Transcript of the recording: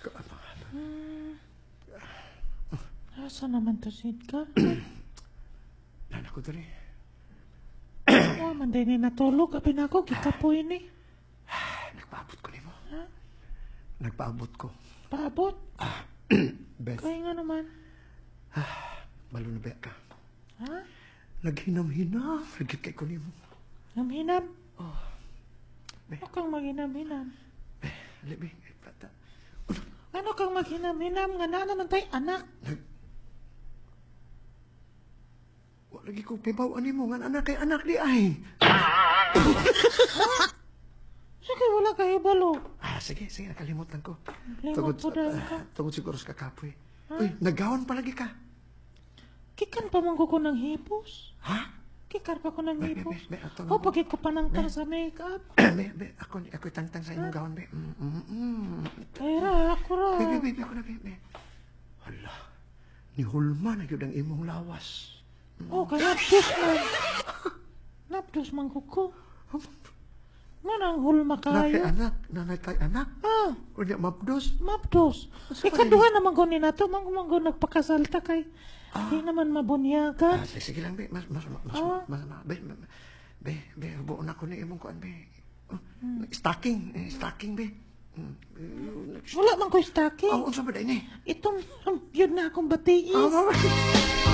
Asa naman to, Sidka? Nana ko dali. Man din ni natulog. Abi na ako, kikapoy ni. Nagpaabot ko nimo. Ha? Nagpaabot ko. Paabot? Beth, Kaya nga naman. balo na ba ka? Ha? Naghinam-hinam. Higit kay ko nimo. Namhinam? Be. Ano kang maghinam-hinam? Libi, bata. Ano kang maghinam-hinam? Nga na naman tayo, anak. Wala lagi ko pibaw mo nga anak kay anak di ay. Sige, wala kayo balo. Sige, nakalimot lang ko. Limot po dahil ka. Tungod siguro sa kakapoy. Uy, nagawon palagi ka. Kikan pa mangko ko ng hipos. Ha? Kikar pa ko ng Be, hipos. atong O, pagit ko panangtang sa makeup. Be, ako tangtang sa imong gawon, be. Ay ra, ako ra. Be, ako na, be. Hala, ni Hulma na yun ang imong lawas. O, kaya napdos man. Napdos man ko. Manang hulma Nakay kayo. anak, nanay kay anak. Unya mapdos. Mapdos. Ikaduha naman ko ni nato, mangko nagpakasalta kay. Di naman mabunyagan. Sige lang, be. Be, buo na ko ni imong kuan, be. Stocking, be. Wala man ko stocking. Unsa ba day ni? Itong yun na akong batiin. Mama.